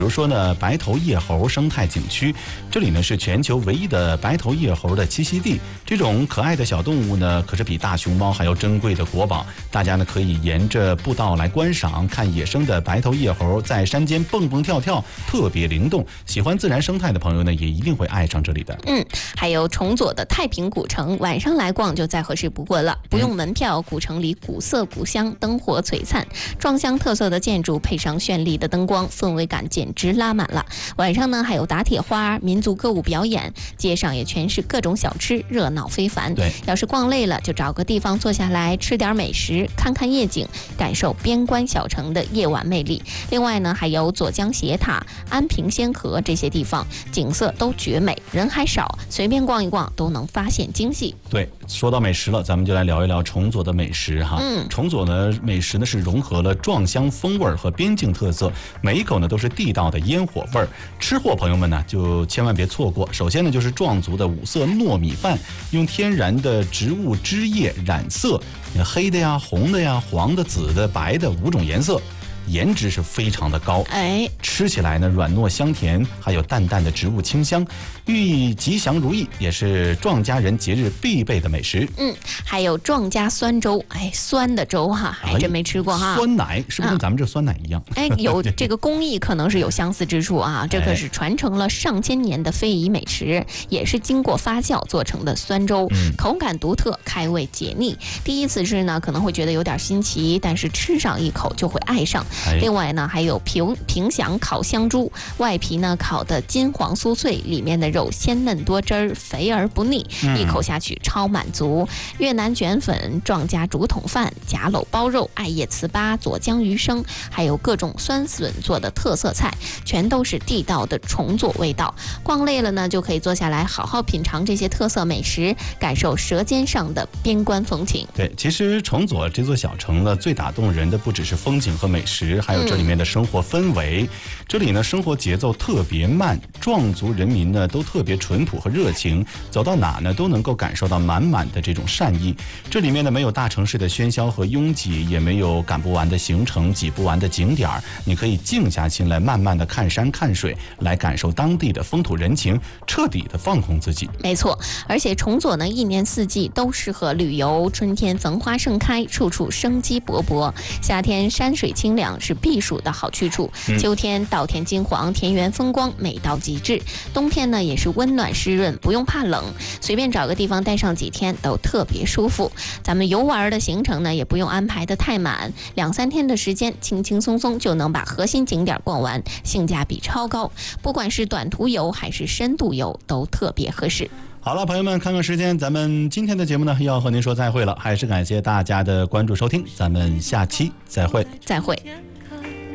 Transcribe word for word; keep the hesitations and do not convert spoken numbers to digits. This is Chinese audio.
比如说呢，白头叶猴生态景区，这里呢是全球唯一的白头叶猴的栖息地。这种可爱的小动物呢，可是比大熊猫还要珍贵的国宝。大家呢可以沿着步道来观赏，看野生的白头叶猴在山间蹦蹦跳跳，特别灵动。喜欢自然生态的朋友呢，也一定会爱上这里的。 嗯，还有重左的太平古城，晚上来逛就再合适不过了，不用门票，古城里古色古香，灯火璀璨，壮乡特色的建筑配上绚丽的灯光，氛围感简直拉满了。晚上呢还有打铁花、民族歌舞表演，街上也全是各种小吃，热闹非凡。 对， 要是逛累了，就找个地方坐下来吃点美食，看看夜景，感受边关小城的夜晚魅力。另外呢，还有左江斜塔、安平仙河这些地方，景色都绝美，人还少，随便逛一逛都能发现惊喜。 对，说到美食了，咱们就来聊一聊重左的美食哈。 嗯， 重左呢美食呢是融合了壮乡风味和边境特色，每一口呢都是地道的烟火味儿。吃货朋友们呢就千万别错过。首先呢就是壮族的五色糯米饭，用天然的植物汁液染色，黑的呀、红的呀、黄的、紫的、白的五种颜色。颜值是非常的高， 哎， 吃起来呢软糯香甜，还有淡淡的植物清香，寓意吉祥如意，也是壮家人节日必备的美食。 嗯，还有壮家酸粥，哎，酸的粥哈，还真没吃过哈。 哎、酸奶是不是跟咱们这酸奶一样？ 哎，有这个工艺可能是有相似之处啊，这可是传承了上千年的非遗美食，也是经过发酵做成的酸粥， 嗯、 口感独特，开胃解腻。第一次吃呢，可能会觉得有点新奇，但是吃上一口就会爱上。另外呢，还有平平祥烤香猪，外皮呢烤得金黄酥脆，里面的肉鲜嫩多汁儿，肥而不腻，嗯、一口下去超满足。越南卷粉、壮家竹筒饭、夹篓包肉、艾叶糍粑、左江鱼生，还有各种酸笋做的特色菜，全都是地道的重左味道。逛累了呢，就可以坐下来好好品尝这些特色美食，感受舌尖上的边关风情。 对，其实重左这座小城呢，最打动人的不只是风景和美食，还有这里面的生活氛围。嗯、这里呢，生活节奏特别慢，壮族人民呢都特别淳朴和热情，走到哪呢都能够感受到满满的这种善意。这里面呢没有大城市的喧嚣和拥挤，也没有赶不完的行程、挤不完的景点，你可以静下心来，慢慢的看山看水，来感受当地的风土人情，彻底的放空自己。 没错，而且重左呢一年四季都适合旅游，春天焚花盛开，处处生机勃勃；夏天山水清凉，是避暑的好去处； 嗯、 秋天稻田金黄，田园风光美到极致；冬天呢也是温暖湿润，不用怕冷，随便找个地方待上几天都特别舒服。咱们游玩的行程呢也不用安排的太满，两三天的时间轻轻松松就能把核心景点逛完，性价比超高。不管是短途游还是深度游都特别合适。 好了，朋友们，看看时间，咱们今天的节目呢要和您说再会了，还是感谢大家的关注收听，咱们下期再会。 再会。